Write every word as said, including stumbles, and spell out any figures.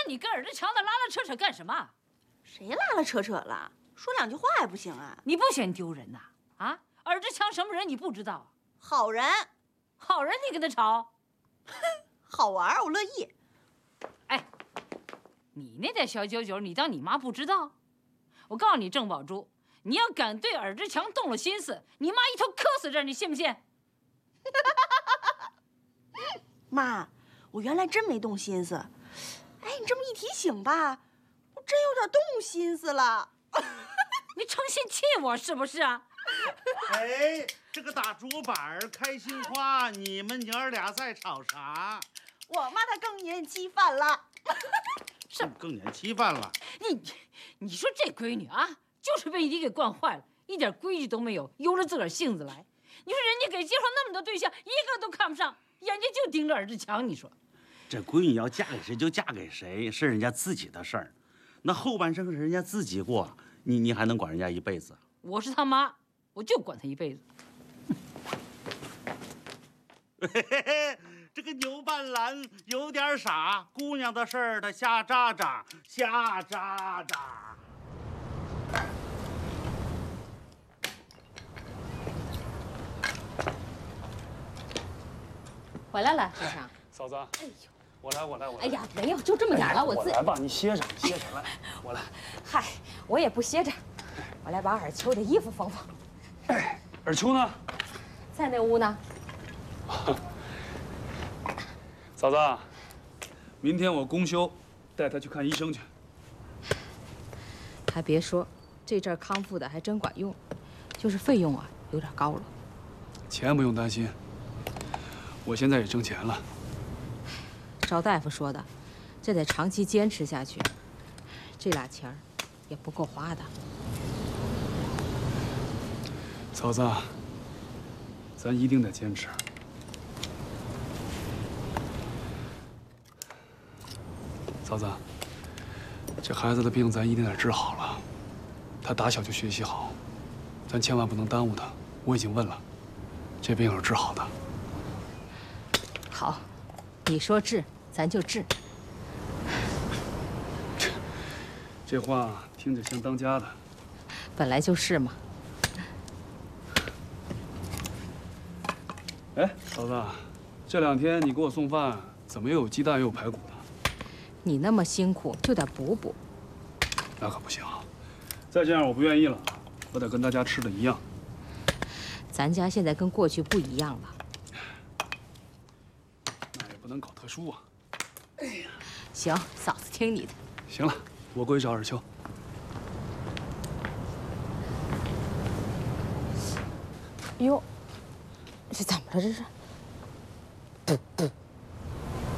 你跟尔志强那拉拉扯扯干什么？ 谁拉拉扯扯了？说两句话还不行啊？ 你不嫌丢人呐？啊，尔志强什么人你不知道？ 好人， 好人你跟他吵？ 好玩，我乐意。 哎，你那点小九九，你当你妈不知道？我告诉你，郑宝珠，你要敢对尔志强动了心思，你妈一头磕死这儿，你信不信？ 妈，我原来真没动心思。哎，你这么一提醒吧，我真有点动心思了。 你成心气我是不是啊？ 哎，这个打竹板开心花，你们娘儿俩在吵啥？ 我妈她更年期犯了。 是更年期犯了。 你，你说这闺女啊，就是被你给惯坏了，一点规矩都没有，由着自个儿性子来。你说人家给介绍那么多对象，一个都看不上，眼睛就盯着尔志强。你说， 这闺女要嫁给谁就嫁给谁，是人家自己的事儿。那后半生是人家自己过，你你还能管人家一辈子？ 我是他妈，我就管他一辈子。 嘿嘿嘿，这个牛半兰有点傻，姑娘的事儿他瞎喳喳，瞎喳喳。 回来了，先生。 嫂子，哎呦，我来，我来，我来。 哎呀，没有，就这么点了，我自己。 来吧，你歇着，歇着，来，我来。 嗨，我也不歇着，我来把尔秋的衣服缝缝。 哎，尔秋呢？ 在那屋呢。 嫂子，明天我公休，带她去看医生去。 还别说，这阵康复的还真管用，就是费用啊有点高了。 钱不用担心，我现在也挣钱了。 赵大夫说的，这得长期坚持下去，这俩钱儿也不够花的。 嫂子，咱一定得坚持。嫂子，这孩子的病咱一定得治好了。他打小就学习好，咱千万不能耽误他。我已经问了，这病是治好的。 好，你说治，咱就治。 这这话听着像当家的。 本来就是嘛。 哎，嫂子，这两天你给我送饭，怎么又有鸡蛋又有排骨的？ 你那么辛苦，就得补补。 那可不行，再这样我不愿意了，我得跟大家吃的一样。 咱家现在跟过去不一样了。 那也不能搞特殊啊。 哎呀，行，嫂子听你的。 行了，我过去找尔秋。 哟，这怎么了？这是？